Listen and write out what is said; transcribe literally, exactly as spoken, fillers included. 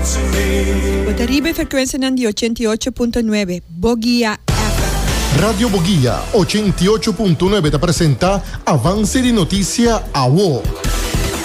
Potaribe frequenza di ottantotto punto nove, Bogia F M. Radio Bogia ottantotto punto nove te presenta Avance di Notizia a W O.